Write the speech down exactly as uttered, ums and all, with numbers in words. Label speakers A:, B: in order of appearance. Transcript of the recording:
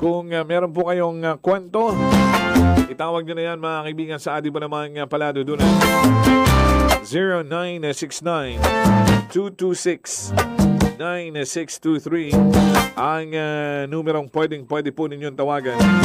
A: Kung uh, meron po kayong uh, kwento, itawag nyo na yan mga kaibigan sa ating pa naman uh, palado doon. zero nine six nine, two two six, nine six two three ang uh, numerong pwedeng pwede po ninyong tawagan.